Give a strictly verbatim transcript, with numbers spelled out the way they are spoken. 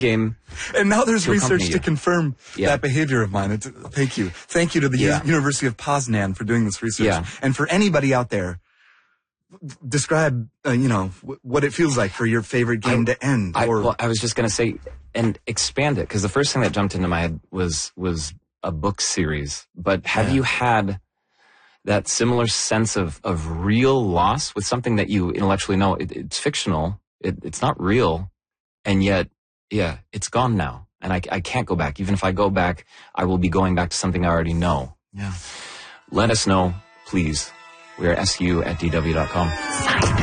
game. And now there's to research accompany to you. confirm Yeah. that behavior of mine. It's, thank you. Thank you to the Yeah. U- University of Poznan for doing this research. Yeah. And for anybody out there, describe, uh, you know, w- what it feels like for your favorite game I- to end. I, or well, I was just going to say, and expand it, because the first thing that jumped into my head was was a book series. But have Yeah. you had that similar sense of, of real loss with something that you intellectually know? It, it's fictional. It, it's not real. And yet, yeah, it's gone now. And I, I can't go back. Even if I go back, I will be going back to something I already know. yeah. Let us know, please. We are S U at D W dot com.